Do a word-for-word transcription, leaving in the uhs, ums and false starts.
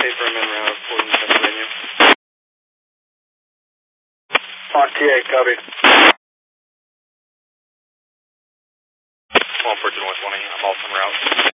eight for a min route, Portland, Pennsylvania. On T eight, copy. One for one twenty, I'm off en route.